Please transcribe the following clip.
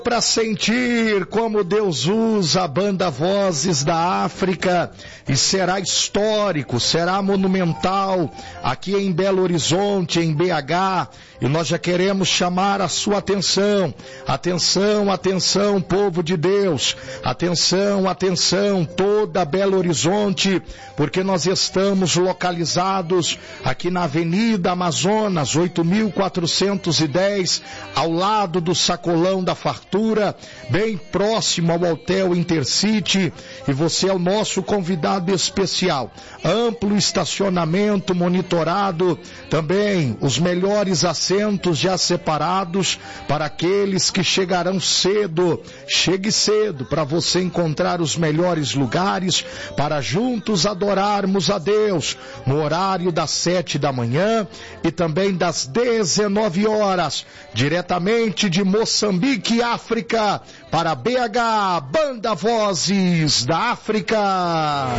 Para sentir como Deus usa a banda Vozes da África, e será histórico, será monumental aqui em Belo Horizonte, em BH, e nós já queremos chamar a sua atenção. Atenção, atenção, povo de Deus, atenção, atenção, toda Belo Horizonte, porque nós estamos localizados aqui na Avenida Amazonas, 8.410, ao lado do Sacolão da Fartura, bem próximo ao Hotel Intercity, e você é o nosso convidado especial. Amplo estacionamento monitorado, também os melhores assentos já separados para aqueles que chegarão cedo. Chegue cedo para você encontrar os melhores lugares para juntos adorarmos a Deus no horário das 7 da manhã e também das 19 horas, diretamente de Moçambique, África, para BH, Banda Vozes da África.